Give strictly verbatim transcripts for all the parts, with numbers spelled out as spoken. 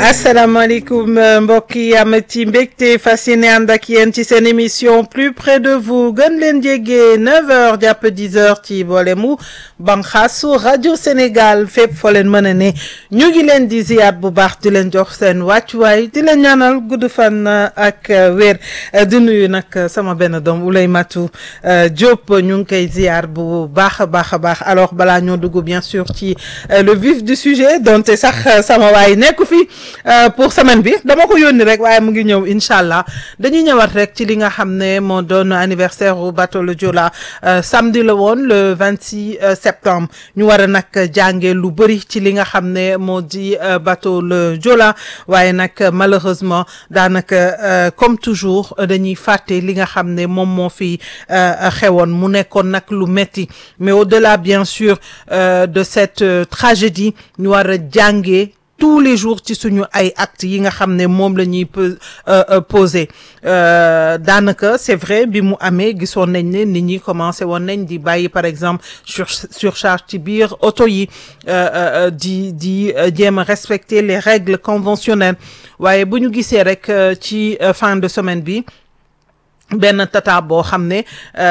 asalaamaaleykum mbokk yi am ci mbégte fas yéene ànd ak yéen ci seen émission plus près de vous gën leen jege neuf heures jàpp dix heures ci boolemu banxaasu rajo Sénégal fépp foo leen mën a ne ñu ngi leen di ziyaat bu baax di leen jox seen wàccuwaay di leen ñaanal gudd fan ak wér di nuyu nag sama benn doom Ouleymatou Diop ñu ngi koy ziyaar bu baax a baax a baax alors balaa ñoo dugg bien sûr ci le vif du sujet donte sax sama waay nekku fi pour semaine bi dama ko yónni rek waaye mu ngi ñëw incha allah dañuy ñëwaat rek ci li nga xam ne moo doon anniversaire u bateau le Joola samedi la woon le vingt-six septembre ñu war a nag jàngee lu bëri ci li nga xam ne moo di bateau le Joola waaye nag malheureusement daanaka comme toujours dañuy fàtte li nga xam ne moom moo fi xewoon mu nekkoon nag lu metti mais au-delà bien sûr de cette tragédie ñu war a jàngee tous les jours ci suñu ay actes yi nga xam ne moom la ñuy poser daanaka c'est vrai bi mu amee gisoon nañ ne nit ñi commencé woon nañ di bàyyi par exemple sur surcharge ci biir oto yi di di jéem a respecter les règles conventionnelles waaye bu ñu gisee rek ci fin de semaine bi benn tata boo xam ne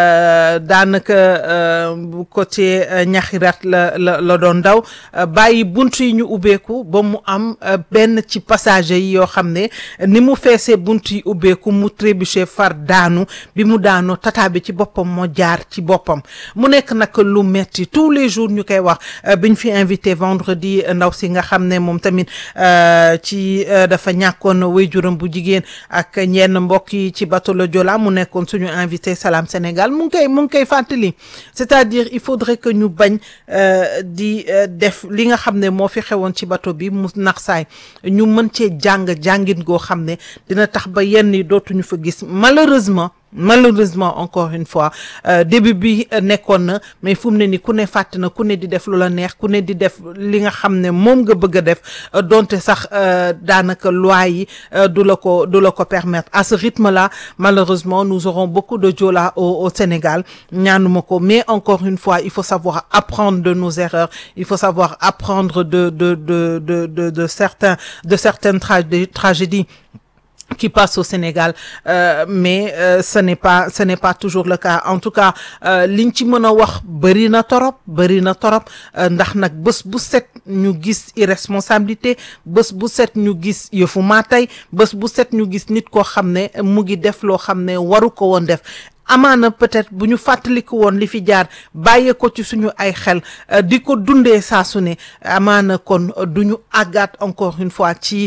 daanaka bu côté Ñaxirat la la la doon daw bàyyi bunt yi ñu ubbeeku ba mu am benn ci passager yi yoo xam ne ni mu feesee bunt yi ubbeeku mu trébuché far daanu bi mu daanoo tata bi ci boppam moo jaar ci boppam mu nekk nag lu metti tous les jours ñu koy wax biñ fi invité vendredi ndaw si nga xam ne moom tamit ci dafa ñàkkoon waajuram bu jigéen ak ñenn mbokk yi ci bateau le Joola mu nekkoon suñu invité Salam Sénégal mu ngi koy mu ngi koy fàttali c'est-à-dire il faudrait que ñu bañ di def li nga xam ne moo fi xewoon ci bateau bi mu nax saay ñu mën cee jàng jàngin goo xam ne dina tax ba yenn yi dootuñu fa gis malheureusement malheureusement encore une fois début bi nekkoon na mais fu mu ne ni ku ne fàtt na ku ne di def lu la neex ku ne di def li nga xam ne moom nga bëgg a def donte sax daanaka loi yi du la ko du la ko permettre à ce rythme là malheureusement nous aurons beaucoup de Joola au au Sénégal ñaanuma ko mais encore une fois il faut savoir apprendre de nos erreurs il faut savoir apprendre de de de de de de certains de certaines tra- tragédies qui passe au Sénégal euh, mais euh, ce n'est pas ce n'est pas toujours le cas en tout cas liñ ci mën a wax bëri na torop bëri na torop ndax nag bés bu set ñu gis irresponsabilité bés bu set ñu gis yëfu maa tey bés bu set ñu gis nit koo xam ne mu ngi def loo xam ne waru ko woon def amaana peut-être bu ñu fàttaliku woon li fi jaar bàyyee ko ci suñu ay xel di ko dundee saa su ne amaana kon du ñu àggaat encore une fois ci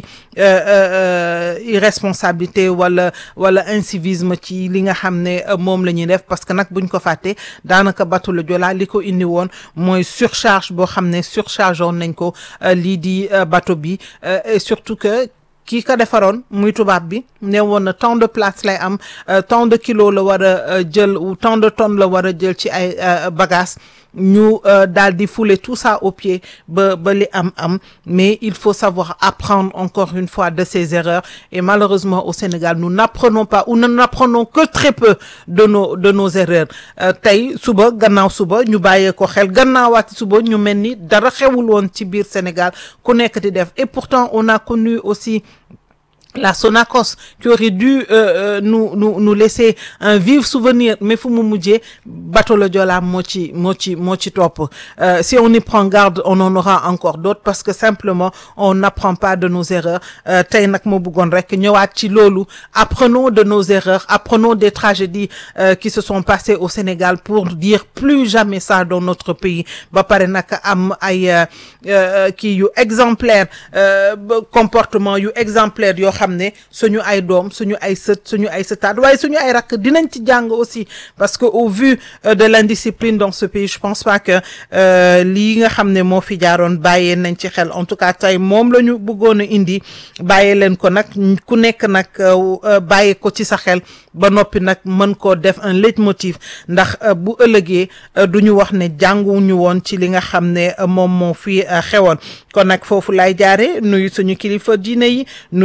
irresponsabilité wala wala incivisme ci li nga xam ne moom la ñuy def parce que nag buñ ko fàttee daanaka bateau le Joola li ko indi woon mooy surcharge boo xam ne surcharge woon nañ ko lii di bateau bi et surtout que kii ka defaroon muy tubaab bi ne woon na tant de place lay am tant de kilos la war a jël ou tant de tonnes la war a jël ci ay bagages ñu daal di fouler tout ça au pied ba ba li am am mais il faut savoir apprendre encore une fois de ces erreurs et malheureusement au Sénégal nous n'apprenons pas ou nous n'apprenons que très peu de nos de nos erreurs tey suba gannaaw suba ñu bàyyee ko xel gannaawaati suba ñu mel ni dara xewul woon ci biir Sénégal ku nekk di def et pourtant on a connu aussi la Sonacos qui aurait dû euh, euh, nous nous nous laisser un vif souvenir mais fu mu mujjee bateau le Joola moo ci moo ci moo ci topp si on y prend garde on en aura encore d'autres parce que simplement on n'apprend pas de nos erreurs tey nag moo bëggoon rek ñëwaat ci loolu apprenons de nos erreurs apprenons des tragédies euh, qui se sont passées au Sénégal pour dire plus jamais ça dans notre pays ba pare nag am ay kii yu exemplaire comportement yu exemplaire yoo xam ne suñu ay doom suñu ay sët suñu ay sëtaat waaye suñu ay rakk dinañ ci jàng aussi parce que au vu de l'indiscipline dans ce pays je pense pas que lii nga xam ne moo fi jaaroon bàyyee nañ ci xel en tout cas tey moom la ñu bëggoon a indi bàyyee leen ko nag ku nekk nag bàyyee ko ci sa xel ba noppi nag mën koo def un leitmotiv ndax bu ëllëgee du ñu wax ne jànguñu woon ci li nga xam ne moom moo fi xewoon kon nag foofu lay jaare nuyu suñu kilifa diine yi nuyu suñu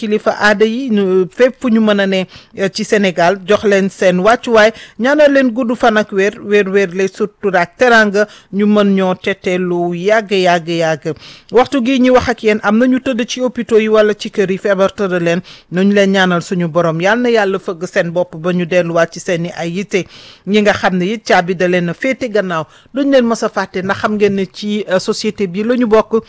kilifa aada yi ñu fépp fu ñu mën a ne ci Sénégal jox leen seen wàccuwaay ñaanal leen gudd fan ak wér wér wér lay surtout ak teranga ñu mën ñoo tete lu yàgg yàgg yàgg waxtu gi ñi wax ak yéen am na ñu tëdd ci hôpitaux yi wala ci kër yi feebar tëdd leen nañu leen ñaanal suñu borom yal na yàlla fëgg seen bopp ba ñu delluwaat ci seen i ay yitte ñi nga xam ne it caabi da leen a féete gannaaw duñ leen mës a fàtte ndax xam ngeen ne ci société bi la ñu bokk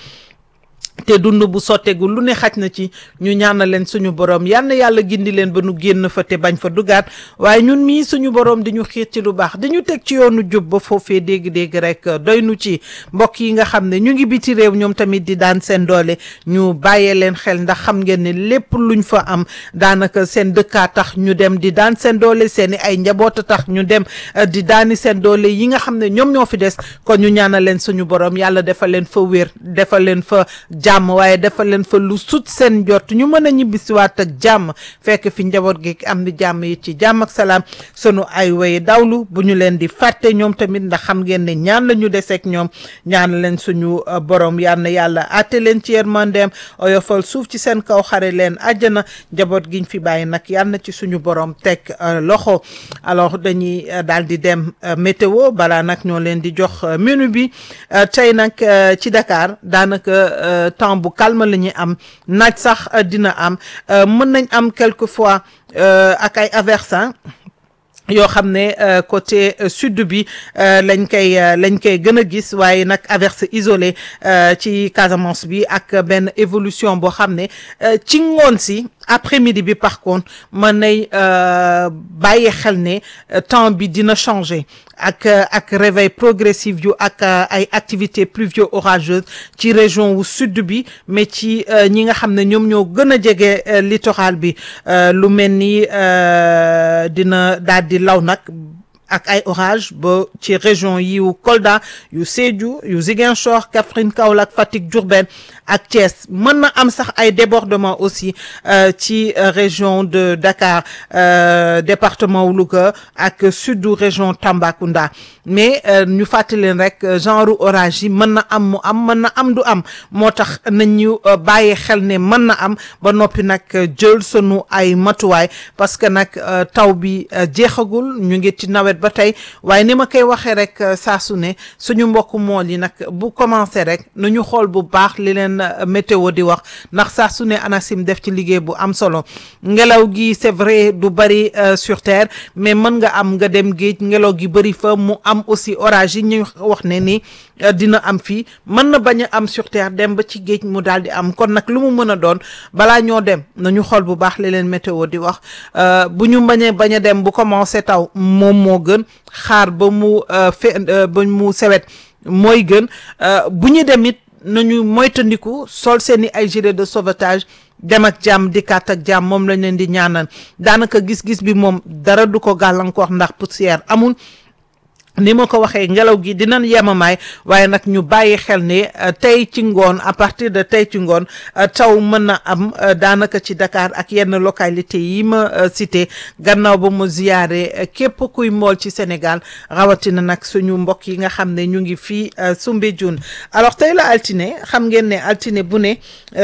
te dund bu sotteegul lu ne xaj na ci ñu ñaanal leen suñu borom yal na yàlla gindi leen ba nu génn fa te bañ fa dugaat waaye ñun mii suñu borom di ñu xiir ci lu baax di ñu teg ci yoonu jub ba foofee dégg-dégg rek doy nu ci mbokk yi nga xam ne ñu ngi biti réew ñoom tamit di daan seen doole ñu bàyyee leen xel ndax xam ngeen ne lépp luñ fa am daanaka seen dëkkaa tax ñu dem di daan seen doole seen i ay njaboot a tax ñu dem di daani seen doole yi nga xam ne ñoom ñoo fi des kon ñu ñaanal leen suñu borom yàlla defal leen fa wér defal leen fa jàmm waaye defal leen fa lu sut seen jot ñu mën a ñibbisiwaat ak jàmm fekk fi njaboot gi am di jàmm yi ci jàmm ak salaam sunu ay way dawlu bu ñu leen di fàtte ñoom tamit ndax xam ngeen ne ñaan la ñu deseeg ñoom ñaan leen suñu borom yal na yàlla àtte leen ci yërmandeem oyofal suuf ci seen kaw xare leen àjjana njaboot giñ fi bàyyi nag yal na ci suñu borom teg loxo alors dañuy daal di dem météo balaa nag ñoo leen di jox menu bi tey nag ci Dakar daanaka temps bu calme la ñuy am naaj sax dina am mën nañ am quelquefois ak ay averses yoo xam ne côté sud bi lañ koy lañ koy gën a gis waaye nag averse isolée ci Casamance bi ak benn évolution boo xam ne ci ngoon si après-midi bi par contre mën nay bàyyi xel ne temps bi dina changer ak ak réveil progressif yu ak ay activités pluvio-orageuses ci région wu sud bi mais ci ñi nga xam ne ñoom ñoo gën a jege littoral bi lu mel ni dina daal di law nag ak ay orage ba ci région yi yu Kolda yu Sédhiou yu Ziguinchor Kaffrine Kaolack Fatick Diourbel ak Thiès mën na am sax ay débordement aussi ci région de Dakar département wu Louga ak sud région Tambacounda mais ñu fàttali leen rek genre orage yi mën na am mu am mën na am du am moo tax nañ ñu bàyyi xel ne mën na am ba noppi nag jël sunu ay matuwaay parce que nag taw bi jeexagul ñu ngi ci nawet ba tey waaye ni ma koy waxee rek saa su ne suñu mbokku mool yi nag bu commencé rek nu ñu xool bu baax li leen météo di wax ndax saa su ne ANACIM def ci liggéey bu am solo ngelaw gi c'est vrai du bari sur terre mais mën nga am nga dem géej ngelaw gi bari fa mu am aussi orage yi ñu wax ne ni dina am fii mën na bañ a am sur terre dem ba ci géej mu daal di am kon nag lu mu mën a doon balaa ñoo dem nañu xool bu baax li leen météo di wax bu ñu bañee bañ a dem bu commencé taw moom moo gën xaar ba mu fe ba mu sewet mooy gën bu ñu dem it nañu moytandiku sol seeni ay gilet de sauvetage dem ak jàmm dikkaat ak jàmm moom lañ leen di ñaanal daanaka gis-gis bi moom dara du ko gàllankoor ndax poussière amul ni ma ko waxee ngelaw gi dinañ yemamaay waaye nag ñu bàyyi xel ne tey ci ngoon à partir de tey ci ngoon taw mën na am daanaka ci Dakar ak yenn localité yi ma cité gannaaw ba mu ziyaare képp kuy mool ci Sénégal rawatina nag suñu mbokk yi nga xam ne ñu ngi fii Soumbédioune alors tey la altine xam ngeen ne altine bu ne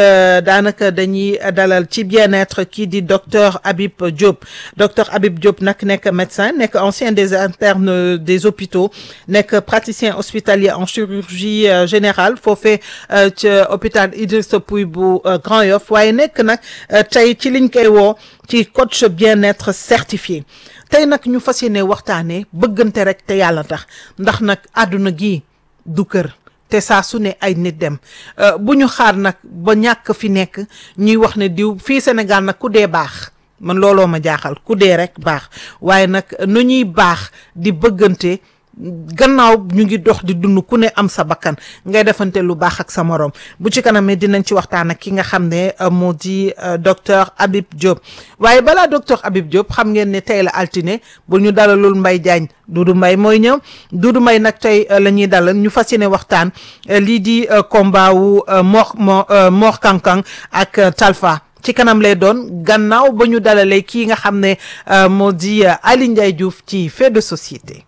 daanaka dañuy dalal ci bien-être kii di docteur Habib Diop docteur Habib Diop nag nekk médecin nekk ancien des internes des hôpitaux nekk praticien hospitalier en chirurgie générale foofee ci hôpital Idrissa Pouye bu Grand Yoff waaye nekk nag tey ci liñ koy woo ci coach bien-être certifié tey nag ñu fas yéene waxtaanee bëggante rek te yàlla tax ndax nag àdduna gi du kër te saa su ne ay nit dem bu ñu xaar nag ba ñàkk fi nekk ñuy wax ne diw fii Sénégal nag ku dee baax man looloo ma jaaxal ku dee rek baax waaye nag nu ñuy baax di bëggante gannaaw ñu ngi dox di dund ku ne am sa bakkan ngay defante lu baax ak sa morom bu ci kanamee dinañ ci waxtaan ak ki nga xam ne moo di docteur Habib Diop waaye balaa docteur Habib Diop xam ngeen ne tey la altine bu ñu dalalul Mbaye Diagne Doudou Mbaye mooy ñëw Doudou Mbaye nag tey la ñuy dalal ñu fas yéene waxtaan lii di combat wu Mor Mor Kankang ak Talfa ci kanam lay doon gannaaw ba ñu dalalee kii nga xam ne moo di Ali Ndiaye Diouf ci fait de société.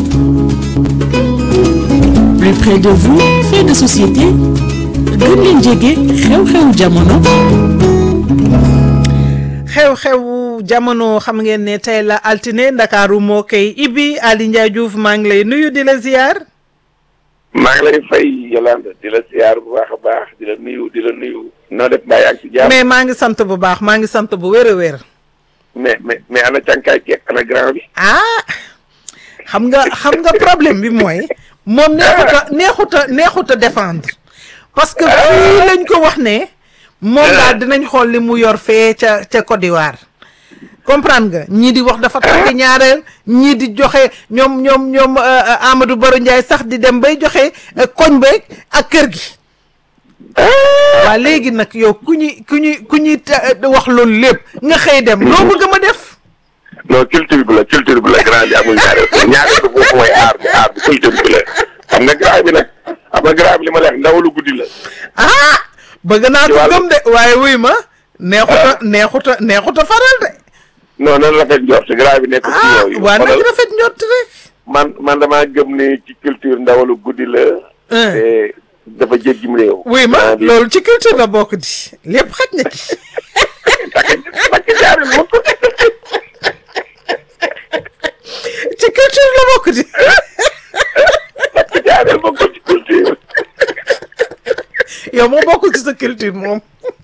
Plus près de vous, fait de société gën leen jege xew-xewu jamono. xew-xew jamono xam ngeen ne tey la altine Ndakaaru moo koy ibbi Ali Ndiaye Diouf maa ngi lay nuyu di la ziar. maa ngi lay fay Yolande di la ziar bu baax a baax di la nuyu di la nuyu. noo def mbaa yaa ngi ci jàmm. mais maa ngi sant bu baax maa ngi sant bu wér a wér. mais mais mais ana cànkaay keek ana grand bi. ah xam nga xam nga problème bi mooy. moom neexut a neexut a neexut a défendre. parce que fii lañ ko wax ne. moom daal dinañ xool li mu yor fee ca ca Côte d'Ivoire. comprendre nga ñii di wax dafa takk ñaareel ñii di joxe ñoom ñoom ñoom Amadou Baro Ndiaye sax di dem bay joxe koñ ba ak kër gi. waa léegi nag yow ku ñuy ku ñuy ku ñuy wax loolu lépp nga xëy dem loo bëgg ma def. non culture bi la culture bi la grand bi amul ñaareel ñaareel bi foofu mooy aar bi aar bi culture bi la xam nga grand bi nag xam nga grand bi li ma leex ndaw lu guddi la. ah bëgg naa ko gëm de waaye wuy ma neexuta neexuta neexuta faral de. non nan rafet njort grand bi nekk ci yow yi. waa nañ rafet njort rek. man man damaa gëm ne ci culture ndawalu guddi la. te dafa jéggim réew. wuy ma loolu ci culture la bokk di lépp xaj na ci. takk jaareel ma ko. ci culture la bokk di. takk jaareel ma ko ci culture. yow moo bokkul ci sa culture moom.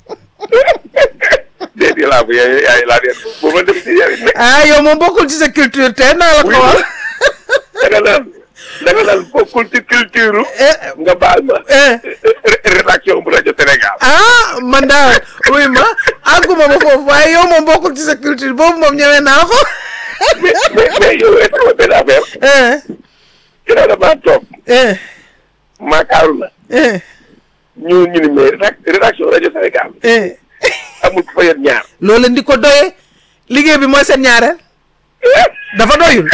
déedéet laa bu yaay yaay laa dee bu ma def ci yaay. ah yow moom bokkul ci sa culture te naa la ko wax. danga naan danga naan bokkul ci culture. nga baal ma. rédaction bu rajo Sénégal. ah man daal oui ma àgguma ba foofu waaye yow moom bokkul ci sa culture boobu moom ñëwee naa ko. mais mais mais yow est-ce que benn affaire. ci la damaa toog. maakaaru la. ñu ñu ni mais rédaction rajo Sénégal. amul ku fa yor ñaar. loolu di ko doyee liggéey bi mooy seen ñaareel. dafa doyul.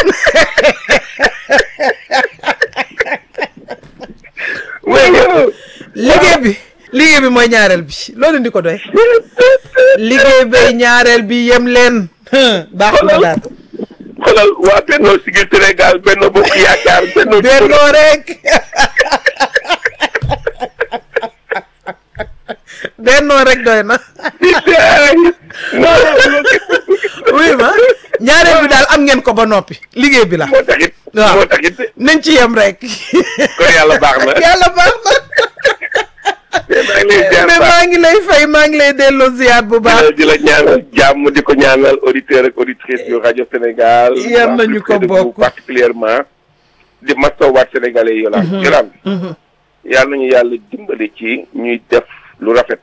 liggéey bi liggéey bi mooy ñaareel bi loolu di ko doy. liggéey bay ñaareel bi yem leen. baax na daal. xoolal waa Benno Siggil Sénégal Benno Bokk Yaakaar Benno. Benno rek. Benno rek doy na. oui ma ñaareel bi daal am ngeen ko ba noppi liggéey bi la. moo taxit moo taxit nañ ci yem rek. kon yàlla baax na yàlla baax na. mais maa ngi lay fay maa ngi lay delloo ziar bu baax. di la ñaanal jàmm di ko ñaanal auditeur ak auditrice yu rajo Sénégal. yal nañu ko bokk particulièrement di masawaat sénégalais yi yolaan yolaan yàlla nañu yàlla dimbali ci ñuy def lu rafet.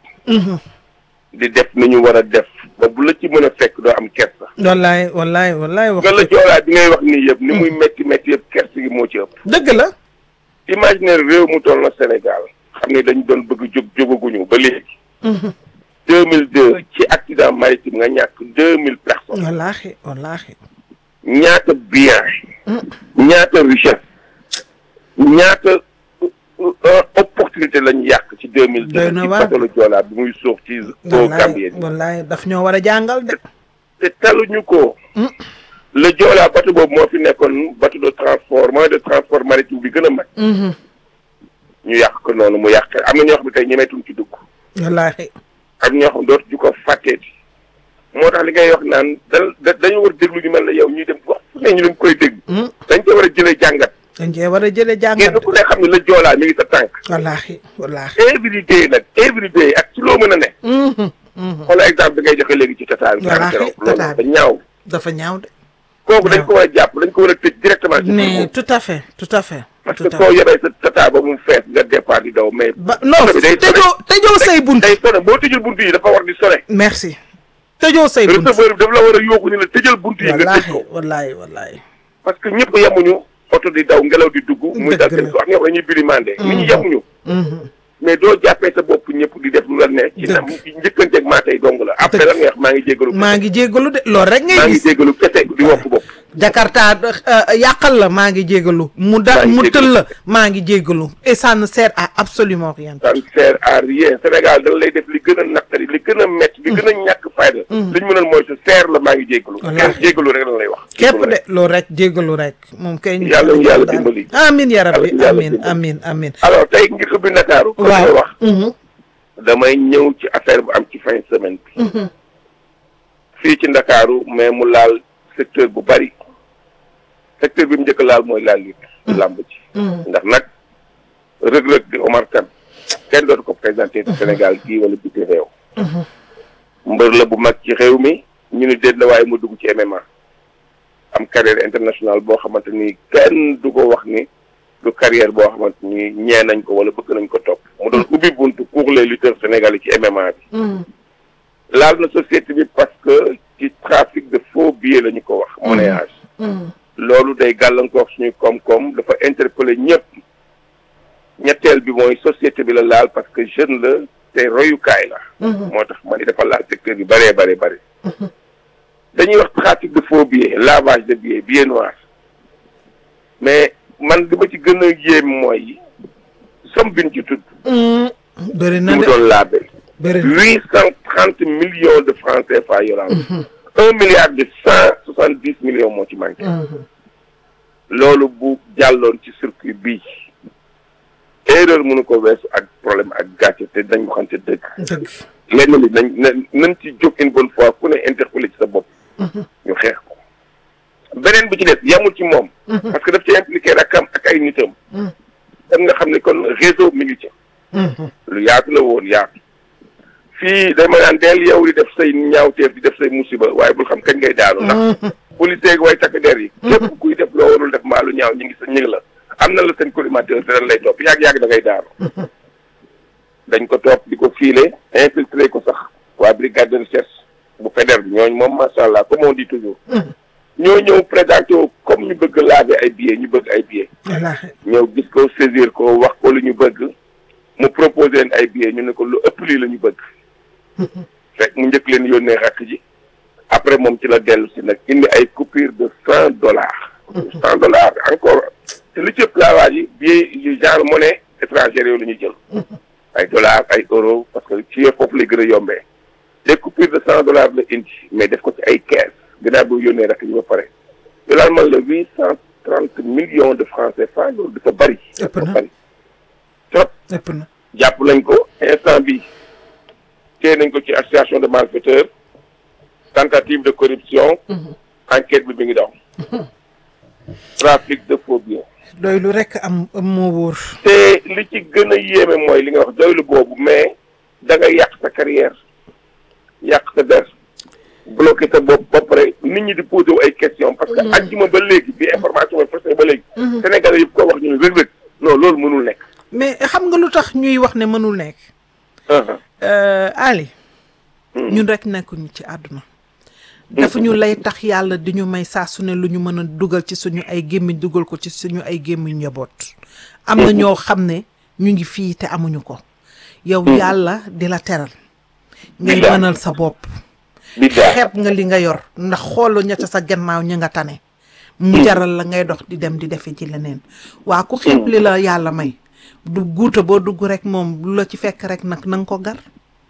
di def ni ñu war a def ba bu la ci mën a fekk doo am kersa. wallaay wallaay wallaay wax nga la joolaa bi ngay wax nii yëpp ni muy métti métti yëpp kersa gi moo ci ëpp. dëgg la. imaginer réew mu toll na Sénégal xam ne dañ doon bëgg jóg jógaguñu ba léegi. deux mille deux ci accident maritime nga ñàkk deux mille personnes. wallaahi wallaahi. ñaata bien. ñaata richesse. ñaata opportunité lañ yàq ci deux mille deux. ci bateau Joola bi muy suux ci eaux Gambiennes. wallaay daf ñoo war a jàngal de. te taluñu ko. le Joola bateau boobu moo fi nekkoon bateau de transport moyen de transport maritime bi gën a mag. ñu yàq ko noonu mu yàq am na ñoo xam ne tey ñemeetuñ ci dugg. wallaahi. am ñoo xam dootuñu ko fàtteeti. moo tax li ngay wax naan da dañu war a déglu ñu mel ne yow ñuy dem wax fu ne ñu leen koy dégg. dañ cee war a jëlee jàngat. dañ cee war a jëlee jàngat. ngeen ku ne xam ne la Joolaa mi ngi sa tànk. wallaahi wallaahi. every day nag every day ak ci loo mën a ne. xoolal exemple bi ngay joxe léegi ci tata bi. wallaahi loolu dafa ñaaw. dafa ñaaw de. kooku dañ ko war a jàpp dañ ko war a tëj directement. ci mais tout à fait tout à fait. parce que soo yoree sa tata ba mu fees nga départ di daw mais. ba non tëjoo tëjoo say bunt. day sonné boo tëjul bunt yi dafa war di sonné. merci. tëjoo say bunt receveur bi dafa la war a yóbbu ni la tëjal bunt yi nga tëj ko. wallaahi wallaahi. parce que ñëpp yemuñu oto di daw ngelaw di dugg. muy dal seen ko ak ñoom dañuy birimandé. nit ñi yemuñu. mais doo jàppee sa bopp ñëpp di def lu la ne. ci nam njëkkanteeg maa tey dong la. après lan nga wax maa ngi jégalu. maa ngi jégalu de loolu rek ngay gis maa ngi jégalu kese di wokk bopp. Jakarta yàqal la maa ngi jégalu. mu da mu tël la maa ngi jégalu. et ça ne sert à absolument rien. ça ne sert à rien Sénégal dañ lay def li gën a naqari li gën a métti li gën a ñàkk fayda. li ñu mënoon mooy sa seer la maa ngi jégalu. kenn jégalu rek lan lay wax. képp de loolu rek jégalu rek moom kay. yàlla ñu yàlla dimbali. amiin ya rabbi amiin amiin amiin. alors tey ngir ubbi Ndakaaru. waaw wax damay ñëw ci affaire bu am ci fin semaine bi. fii ci Ndakaaru mais mu laal secteur bu bari secteur bi mu njëkk laal mooy laal lutte làmb ci ndax nag rëg-rëg di Omar Kane kenn dootu ko présenté ci Sénégal gii wala biti réew mbër la bu mag ci réew mi ñu ni déet la waaye mu dugg ci M M A am carrière internationale boo xamante ni kenn du ko wax ni du carrière boo xamante ni ñee nañ ko wala bëgg nañ ko topp mu doon ubbi buntu pour les lutteurs sénégalais ci M M A bi laal na société bi parce que ci trafic de faux billets la ñu ko wax monnayage loolu day gàllankoor suñuy koom-koom dafa interpeller ñëpp ñetteel bi mooy société bi la laal parce que jeune la te royukaay la moo tax ma ni dafa laal secteur bi bëree bëri bëri dañuy wax trafic de faux billets lavage de billets billets noirs mais man li ma ci gën a yéem mooy somme bi ñu ci tudd bëri na mu de doon laabe bëri na huit cent trente millions de francs C F A yolaan un milliard de cent soixante dix millions moo ci manqué loolu bu jàlloon ci circuit bii erreur mënu ko weesu ak problème ak gàcce te dañ ko xamante dëgg dëgg lenn li nañ nañ ci jóg une bonne fois ku ne interpellé ci sa bopp ñu xeex ko beneen bi ci des yamul ci moom parce que daf ci impliqué rakam ak ay nitam dem nga xam ne kon réseau mi ngi ci lu yaatu la woon yaatu fii dama naan deel yow di def say ñaawteef di def say musiba waaye bul xam kañ ngay daanu ndax policier gi way takk der yi képp kuy def loo warul def mbaa lu ñaaw ñu ngi sa ñëg la am na la seen collimateur te dañ lay topp yàgg-yàgg da ngay daanu dañ ko topp di ko fiile infiltré ko sax waa brigade de recherche bu fédère bi ñooñu moom macha allah comme on dit toujours ñoo ñëw présenté comme ñu bëgg laver ay billets ñu bëgg ay billets ñëw gis ko saisir ko wax ko lu ñu bëgg mu proposé leen ay billets ñu ne ko lu ëpp lii la ñu bëgg fekk mu njëkk leen yónnee rakk ji après moom ci la dellu si nag indi ay coupure de cent dollars cent dollars encore te lu ci ëpp laawaa ji billets yu genre monnaie étrangère yow la ñuy jël ay dollars ay euros parce que ci foofu lay gën a yombee des coupures de cent dollars la indi mais def ko ci ay caisse gannaaw bu yónnee rakk ji ba pare yo laal man la huit cent trente millions de francs C F A loolu dafa bëri dafa bëri trop ëpp na jàpp nañ ko instant bi téye nañ ko ci association de malfaiteurs tentative de corruption enquête bi mi ngi daw trafic de faux billets doylu rek am moo wóor te li ci gën a yéeme mooy li nga wax doylu boobu mais da nga yàq sa carrière yàq sa der bloqué sa bopp ba pare nit ñi di posé wu ay questions parce que ajjuma ba léegi bi information bi fas ba léegi Sénégalais yëpp ko wax ñu ne Reug Reug non loolu mënul nekk mais xam nga lu tax ñuy wax ne mënul nekk Ali ñun rek nekkuñu ci àdduna dafa ñu lay tax yàlla di ñu may saa su ne lu ñu mën a dugal ci suñu ay gémmiñ dugal ko ci suñu ay gémmiñ njaboot am na ñoo xam ne ñu ngi fii te amuñu ko yow yàlla di la teral ngay mënal sa bopp xeeb nga li nga yor ndax xoolu ña ca sa gannaaw ña nga tane mu jaral la ngay dox di dem di defe ci leneen waa ku xeeb li la yàlla may du guuta boo dugg rek moom lu la ci fekk rek nag na nga ko gar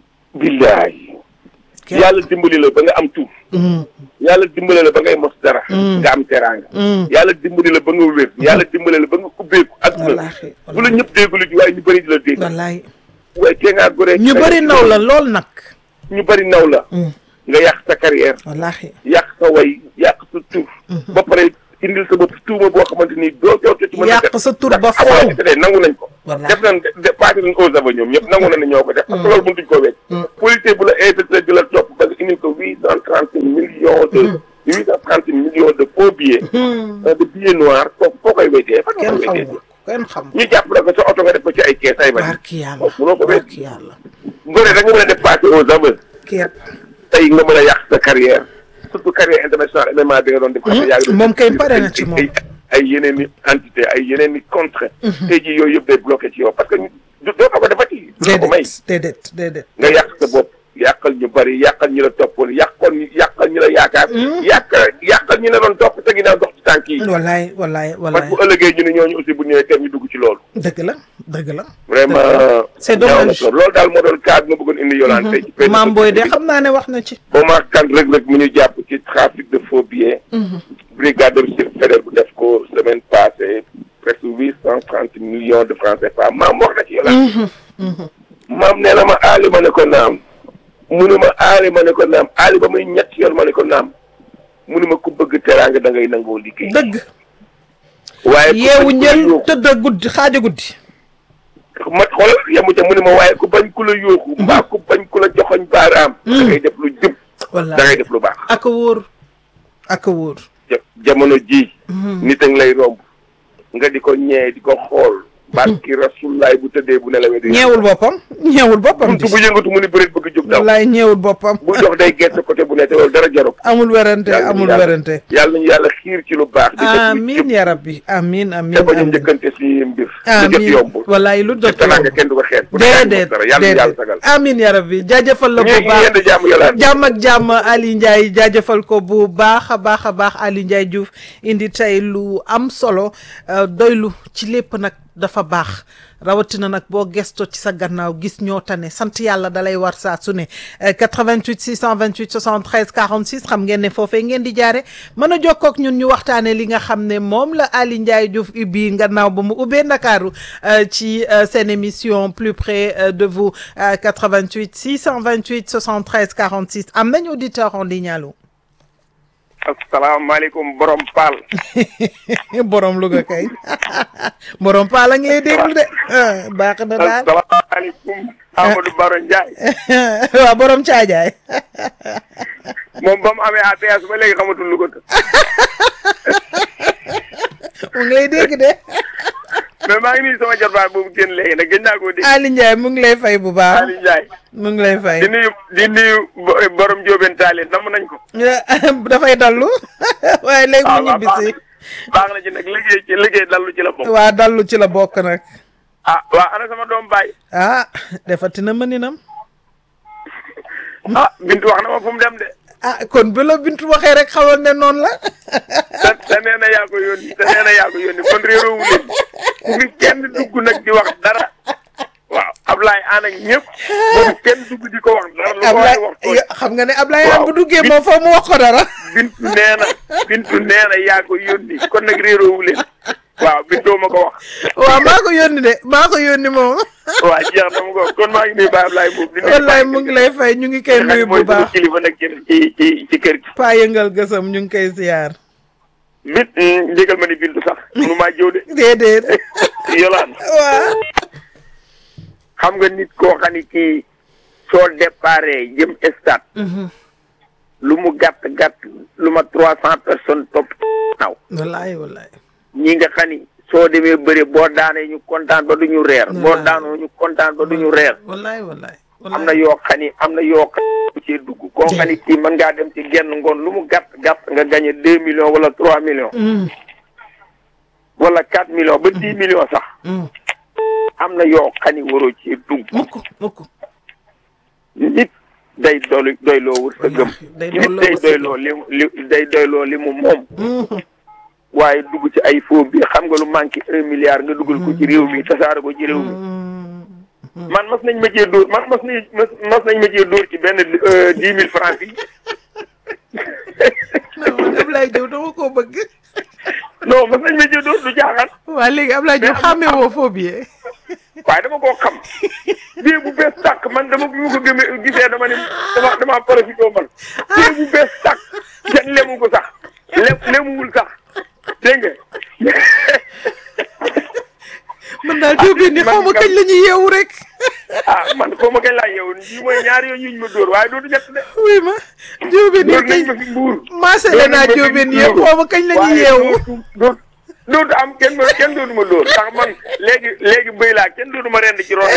billaay yàlla dimbali la ba nga am tur yàlla dimbali la ba ngay mos dara nga am teraanga yàlla dimbali la ba nga wér yàlla dimbali la ba nga ubbeeku adduna bu la ñëpp déglu ji waaye ñu bëri di la dégg wallaay waaye tee ngaa goree ñu bëri naw la lool nag ñu bëri naw la nga yàq sa carrière wallaahi yàq sa way yàq sa tur ba pare indil sa bopp tuuma boo xamante ni doo jooto ci mën a yàq sa tur ba foofu te nangu nañ ko def nañ passé nañ aux aveux ñoom ñëpp nangu nañ ne ñoo ko def parce que loolu mënutuñ koo wecc policier bu la infiltré di la topp ba nga indil ko huit cent trente millions de huit cent trente millions de faux billets de billets noirs foofu foo koy weccee fan nga koy weccee kenn xam ñu jàpp la ko sa oto nga def ko ci ay kees ay bari barki yàlla mënoo ko wecc barki yàlla ngone da nga mën a def passé aux aveux tey nga mën a yàq sa carrière surtout carrière internationale M M A bi nga doon def yaa moom kay pare na ci moom ay yeneen i entité ay yeneen i contrat tey jii yooyu yëpp day bloqué ci yow parce que doo ko ko defati du ko may déedéet déedéet nga yàq sa bopp yàqal ñu bari yàqal ñu la toppoon yàqoon yàqal ñu la yaakaar yàq yàqal ñu la doon topp te ginnaaw dox ci tànk yi wallaay wallaay wallaay parce que bu ëllëgee ñu ne ñooñu aussi bu ñëwee kenn ñu dugg ci loolu dëgg la dëgg la vraiment c'est dommage loolu daal moo doon cas bi nga bëggoon indi yolaan tey ci maam booy de xam naa ne wax na ci Omar Kane Reug Reug mu ñu jàpp ci trafic de faux billets brigade de recherche fédérale bu def ko semaine passée presque huit cent trente millions de francs C F A maam wax na ci yolaan maam nee na ma aali ma ne ko naam munuma aali ma ne ko naam aali ba muy ñett yoon ma ne ko naam munuma ku bëgg teraanga da ngay nangoo liggéey. dëgg. waaye yeewu ñël tëdd guddi xaaja guddi. ma xoolal yemu ca mu ne ma waaye ku bañ ku la yóoxu mbaa ku bañ ku la joxoñ baaraam. da ngay def lu jub. wallaahi da ngay def lu baax. ak a wóor ak a wóor. jamono ji nit a ngi lay romb nga di ko ñee di ko xool. barki rasulaay bu tëddee bu nelawee di. ñeewul boppam ñeewul boppam. buntu bu yëngatu mu ni bëreet bëgg jóg daw. wallaay ñeewul boppam. bu dox day gerte côté bu nekk loolu dara jarul. amul werante amul werante. yàlla nañu yàlla xiir ci lu baax. amiin ya rabbi amiin amiin. te bañ a njëkkante si mbir. lu jot yombul. wallaay lu jot yombul te kenn du ko xeet. déedéet yàlla yàlla sagal. amiin ya rabbi jaajëfal la bu baax jàmm ak jàmm Ali Ndiaye jaajëfal ko bu baax a baax a baax Ali Ndiaye Diouf indi tey lu am solo doylu ci lépp nag dafa baax rawatina nag boo gesto ci sa gannaaw gis ñoo tane sant yàlla dalay war saa su ne quatre-vingt-huit six cent vingt-huit soixante-treize quarante-six xam ngeen ne foofee ngeen di jaare mën a jokkoo ak ñun ñu waxtaane li nga xam ne moom la Ali Ndiaye Diouf ubbi gannaaw ba mu ubbee Ndakaaru ci seen émission plus près de vous quatre-vingt-huit six cent vingt-huit soixante-treize quarante-six am nañ auditeur en ligne allo. asalaamaaleykum borom Paal. borom Louga kay borom Paal a ngi lay déglu de baax na daal. asalaamaaleykum Amadou Baro Ndiaye. waaw borom Caajaay. moom ba mu amee A P S ba léegi xamatul Louga. mu ngi lay dégg de. mais maa ngi nuyu sama jarbaat boobu génn léegi nag gën naa koo dégg. Ali Ndiaye mu ngi lay fay bu baax. Ali Ndiaye. mu ngi lay fay. di nuyu di nuyu borom Jóobeen Taale nam nañ ko. dafay dallu waaye léegi mu ñibbisi. baax na ci nag liggéey ci liggéey dallu ci la bokk. waa dallu ci la bokk nag. ah waa ana sama doom baay. ah defatina mëninam. ah Bintu wax na ma fu mu dem de. ah kon bi la Bintu waxee rek xawoon ne noonu la. te te nee na yaa ko yónni te nee na yaa ko yónni kon réeroowu leen bu fi kenn dugg nag di wax dara waaw Ablaye ànd ak ñëpp bu fi kenn dugg di ko wax dara. lu ko waay wax ko xam nga ne Ablaye am bu duggee moom foofu mu wax ko dara. Bintu nee na Bintu nee na yaa ko yónni kon nag réeroowu leen waaw Bintu ma ko wax. waaw maa ko yónni de maa ko yónni moom. waaw jeex na mu ko kon maa ngi nuyu Baye Ablaye boobu. di nuyu wallaay mu ngi lay fay ñu ngi koy nuyu bu baax kilifa nag ci ci ci kër gi. Paa yëngal gësam ñu ngi koy ziar. bit njëgal ma ni Bintu sax munu maa jëw de. déedéet. yolaan waaw. xam nga nit koo xam ni kii soo déparé jëm stade. lu mu gàtt gàtt lu ma trois cent personnes topp naw. wallaay wallaay. ñi nga xam ni soo demee bëri boo daanee ñu kontaan ba du ñu reer. boo daanoo ñu kontaan ba du ñu reer. wallaay wallaay. am na yoo xam ni am na yoo xam ni ci dugg. koo xam ni kii mën ngaa dem ci genn ngoon lu mu gàtt gàtt nga gagné deux millions wala trois millions. wala quatre millions ba dix millions sax. am na yoo xam ni waroo ci dugg. mukk mukk. nit day doy doyloo wër sa gëm. nit day doyloo li li day doyloo li mu moom. waaye dugg ci ay faux bi xam nga lu manqué un milliard nga dugal ko ci réew mi tasaare ko ci réew mi. man mas nañ ma cee dóor man mas nañ mas nañ ma cee dóor ci benn dix mille francs yi. non Ablaye Diop dama koo bëgg. non mas nañ ma cee dóor du jaaxal. waa léegi Ablaye Diop xàmmee woo faux billet. waaye dama koo xam. bii bu bees tàkk man dama bu ko gëmee gisee dama ni dama dama profité man. bii bu bees tàkk kenn lemu ko sax lem lemuwul sax dégg nga. man daal jóobeen ni xaw ma kañ la ñuy yeewu rek. ah man xaw ma kañ laa yeewu lii mooy ñaari yoon ñu ma dóor waaye dootu ñett de. oui ma jóobeen yi dóor nañ ma fi mbuur. maasale naa jóobeen yi xaw ma kañ la ñuy yeewu. dootu dootu am kenn kenn dootu ma dóor ndax man léegi léegi bëy laa kenn dootu ma rend ci roon.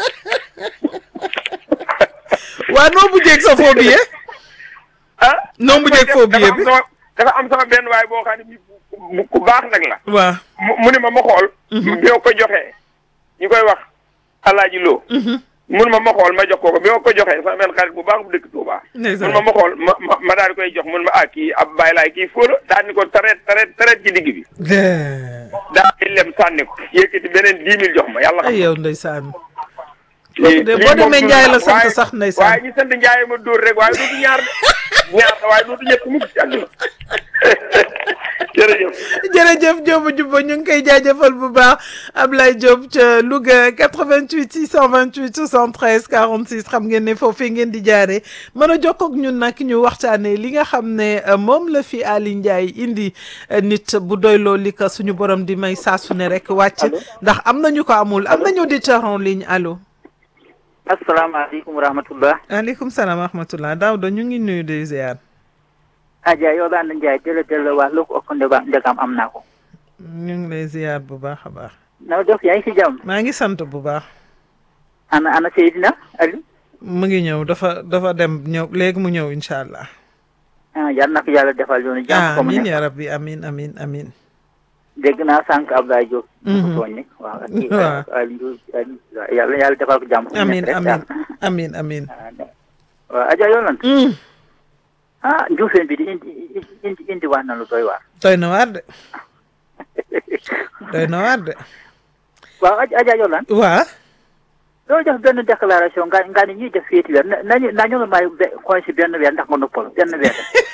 waa noo bu jeeg sa faux billet. ah noo bu jeeg faux billet bi dafa am sama benn waay boo xam ne bii ku baax nag la. waaw mu ni ma ma xool. bi ma ko joxee ñu koy wax Alaaji Lo. mun ma ma xool ma jox ko ko bi ma ko joxee sama benn xarit bu baax bu dëkk Touba. mun ma ma xool ma ma ma daal di koy jox mun ma ah kii ab bàyyi laay kii fóola daal ni ko tareet tareet tareet ci digg bi. daal di lem sànni ko yëkkati beneen dix mille jox ma yàlla xam. ay yow ndeysaan. lii de boo demee Ndiaye la sant sax ndeysaan. waaye ñu sant Ndiaye ma dóor rek waaye dootu ñaar de ñaar waaye dootu ñett mukk ci àdduna jërëjëf jërëjëf Diop Jubba ñu ngi koy jaajëfal bu baax Ablaye Diop ca Louga quatre-vingt-huit six cent vingt-huit soixante-treize quarante-six xam ngeen ne foofee ngeen di jaaree mën a jokkoo ak ñun nag ñu waxtaanee li nga xam ne moom la fi Ali Ndiaye indi nit bu doyloo li ko suñu borom di may saa su ne rek wàcc ndax am na ñu ko amul am na ñu auditeur en ligne allo. asalaamaaleykum wa rahmatulah. waaleykum salaam wa rahmatulah Daouda ñu ngi nuyu di ziar. Adja yow daal Ndiaye delloo delloo wax lu ko ëpp ndegam am naa ko. ñu ngi lay ziar bu baax a baax. na def yaa ngi si jàmm. maa ngi sant bu baax. ana ana Seydina Aliou. mu ngi ñëw dafa dafa dem ñëw léegi mu ñëw incha allah. ah yal na ko yàlla defal yoonu jàmm. comme amiin yaa rabbi amiin amiin amiin. dégg naa sànq Abdoulaye Diop. tooñ waaw waaw Aliou yàlla yàlla defal ko jàmm. amiin amiin amiin amiin. waaw Adja yow lan. ah Ndioufène bi di indi indi indi wax na lu doy waar. doy na waar de. doy na waar de. waaw Adja yow lan. waaw. doo def benn déclaration nga nga ni ñuy def féeti weer na nañu nañu may xool si benn weer ndax nga noppal benn weer.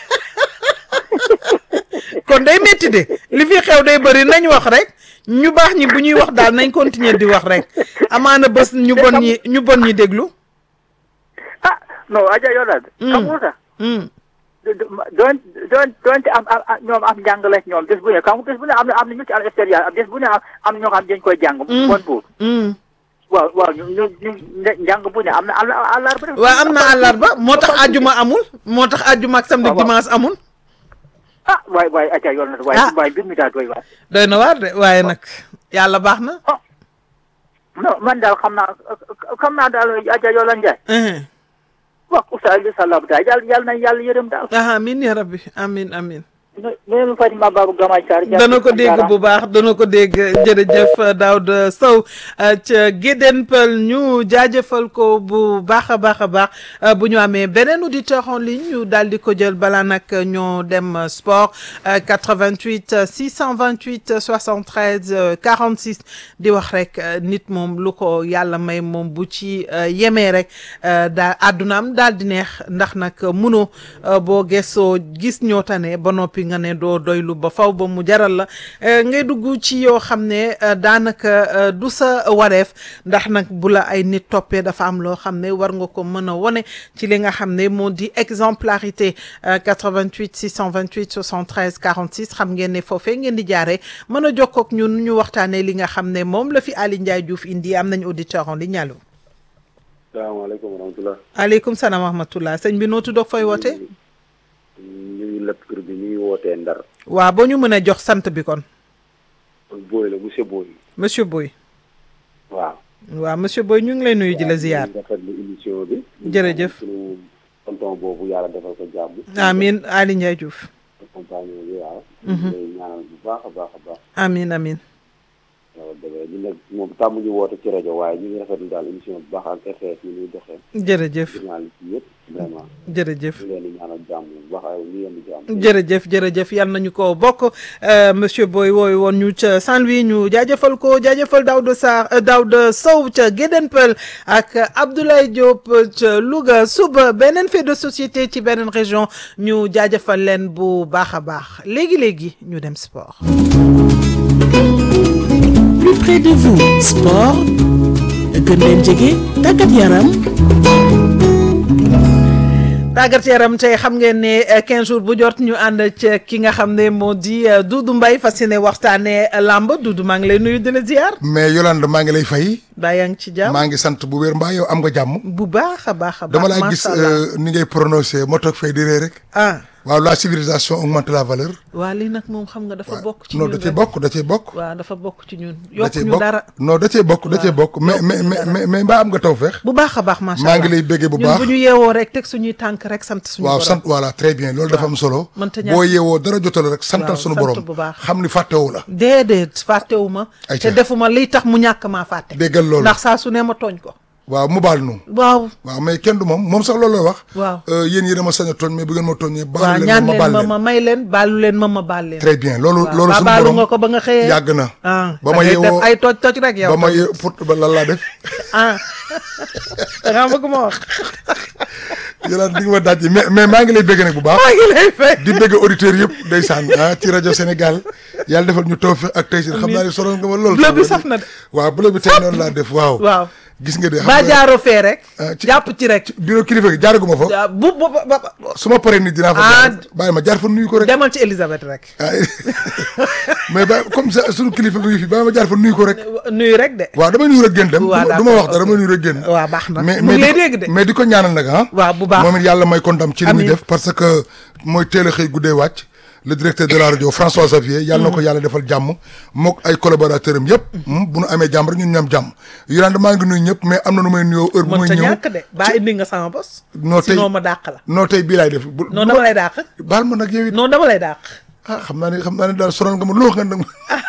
kon day métti de li fi xew day bëri nañ wax rek ñu baax ñi bu ñuy wax daal nañ continuer di wax rek amaana bés ñu bon ñi ñu bon ñi déglu. ah non Adja yow lan. xam nga sax. doon doon doonte am am ñoom am njàng la ñoom bés bu ne xam nga bés bu ne am na am na ñu ci am expérience bés bu ne am am ñoo xam dañ koy jàng. bon buur. waaw waaw ñu ñu ñu njàng bu ne am na am na àllarba. waaw am na àllarba moo tax àjjuma amul moo tax àjjuma ak samedi dimanche amul. ah waay waay Adja yoon na waaye waaye mbir mi daal doy waar. doy na waar de waaye nag yàlla baax na. ah non man daal xam naa xam naa daal Adja yoon la Ndiaye. wax Oustaz Alioune Sall daal yàlla yàlla na yàlla yërëm daal. amiin ya rabbi amiin amiin. nuyu Fatima Babou Gamaye Sarr. dana ko dégg bu baax dana ko dégg jërëjëf Daouda Sow ca Guédén Peul ñu jaajëfal ko bu baax a baax a baax bu ñu amee beneen auditeur en ligne ñu daal di ko jël balaa nag ñoo dem sport quatre-vingt-huit six cent vingt-huit soixante-treize quarante-six di wax rek nit moom lu ko yàlla may moom bu ci yemee rek daa àddunaam daal di neex ndax nag munoo boo gëstoo gis ñoo tane ba noppi nga ne doo doylu ba faw ba mu jaral la ngay dugg ci yoo xam ne daanaka du sa wareef ndax nag bu la ay nit toppee dafa am loo xam ne war nga ko mën a wone ci li nga xam ne moo di exemplarité quatre-vingt-huit six cent vingt-huit soixante-treize quarante-six xam ngeen ne foofee ngeen di jaaree mën a jokkoo ak ñun ñu waxtaanee li nga xam ne moom la fi Ali Ndiaye Diouf indi am nañu auditeur en ligne allo. salaamaaleykum wa rahmatulah. aleykum salaam wa rahmatulah sëñ bi noo tudd ak fooy wootee. ñu ngi lépp kër bi ñu ngi wootee Ndar. waaw boo ñu mën a jox sant bi kon. Boy la monsieur Boy. monsieur Boy. waaw. waaw monsieur Boy ñu ngi lay nuyu di la ziar. waaw rafetlu émission bi. jërëjëf suñu tonton boobu yàlla defal ko jàmm. amiin Ali Ndiaye Diouf. accompagné bi waaw. ñu lay ñaanal bu baax a baax a baax. amiin amiin. waaw dëgg ñu nag moom tàmm ñu woote ci rajo waaye ñu ngi rafetlu daal émission bu baax ak R T S ni muy doxee. jërëjëf journaliste yi yëpp vraiment. jërëjëf ñu leen di ñaanal jàmm bu baax ay ñu leen di jàmm. jërëjëf jërëjëf yal nañu ko bokk monsieur Boy wooyu woon ñu ca Saint-Louis ñu jaajëfal ko jaajëfal Daouda Sarr Daouda Sow ca Guédén Peul ak Abdoulaye Diop ca Louga suba beneen fait de société ci beneen région ñu jaajëfal leen bu baax a baax léegi léegi ñu dem sport. Plus près de vous, sport gën leen jege tàggat yaram. tàggat yaram tey xam ngeen ne quinze jours bu jot ñu ànd ci ki nga xam ne moo di Doudou Mbaye fas yéene waxtaanee lamb Doudou maa ngi lay nuyu di la ziar. mais Yolande maa ngi lay fay. baa yaa ngi ci jàmm maa ngi sant bu wér mbaa yow am nga jàmm. bu baax a baax a baax dama laa gis ni ngay prononcé moo toog fay di ree rek. ah waaw la civilisation augmente la valeur. waa lii nag moom xam nga dafa bokk ci non ñun da cee bokk da cee bokk. waaw dafa bokk ci ñun da yokku cee ñu bokk dara. non da cee bokk da cee bokk mais mais mais mais mbaa am nga taw feex. bu baax a baax macha allah maa ngi lay béggee bu baax ñun bu ñu yeewoo rek teg suñuy tànk rek sant suñu waaw borom. sant voilà très bien loolu dafa am solo. mënta ñàkk boo yeewoo dara jotal rek santal waaw, suñu sant borom bu baax. xam ni fàttewu la. déedéet fàttewu ma. Ayca. te defuma liy tax mu ñàkk maa fàtte. déggal loolu ndax saa su ne ma tooñ ko. waaw mu baal nu. waaw waaw mais kenn du moom moom sax loolu la wax. waaw. yéen yi dama sañ a tooñ mais bu ngeen ma tooñee. waaw baalu leen ñaan ma leen baal ma leen ma may leen baalu leen ma ma baal leen. très bien loolu waaw loolu ba suñu baalu borom nga ko ba nga xëyee. yàgg na. ah ba da ma ngay yeewoo def ay toj toj rek yow. ba ma ye pour ba lan laa def. ah da ngaa bëgg ma wax. Yolande di nga ma daj mais mais maa ngi lay bëgg nag bu baax. maa ngi lay fay di bëgg auditeurs yëpp ndeysaan ah ci rajo Sénégal yàlla defal ñu tawfiq ak tey xam naa ne sonal nga ma lool. bleu bi saf na de. waaw bleu bi tey noonu laa def waaw. waaw gis nga de. ba jaaroo fee rek. ci jàpp ci rek. bureau kilifa gi jaaraguma fa. bu bu ba su ma paree nit dinaa fa jaar bàyyi ma jaar fa nuyu ko rek. demal ci Elisabeth rek. mais ba comme ça sunu kilifa bi fi bàyyi ma jaar fa nuyu ko rek. nuyu rek de. waaw damay nuyu rek génn dem. waaw du ma wax dara damay nuyu rek génn. waaw baax na mais mu ngi lay dégg de. mais di ko ñaanal nag ah. waaw bu baax moom it yàlla may ko ndam ci li muy def parce que mooy teel a xëy guddee wàcc. le directeur de la rajo François Xavier yàlla na ko yàlla defal jàmm mook ay collaborateurs am yëpp bu nu amee jàmm rek ñun ñam jàmm Yolande maa ngi nuyu ñëpp mais am na nu may nuyoo heure bu may ñëw ñàkk de baa indi nga sama bos noo tey sinon ma dàq la noo tey bii laay def non dama lay dàq baal ma nag yow it non dama lay dàq ah xam naa ne xam naa ne daal sonal nga ma loo nga nag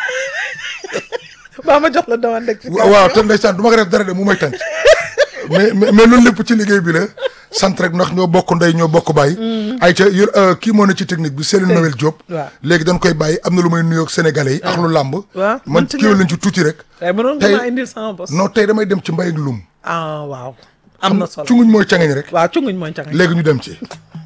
baa ma jox la dama deg ci waaw te ndeysaan du ma ko def dara de mu may tànc mais mais loolu lépp ci liggéey bi la sant rek ndax ñoo bokk ndey ñoo bokk bàyyi ay ca kii moo ne ci technique bi Céline Noël Diop léegi dañ koy bàyyi am na lu may nuyoog sénégalais yi ak lu làmb man kiiwal lañ ci tuuti rek tey indil sama bos non tey damay dem ci mbay ak lum ah waaw am na solo cunguñ mooy cangañ rek waaw cunguñ mooy cangañ léegi ñu dem ci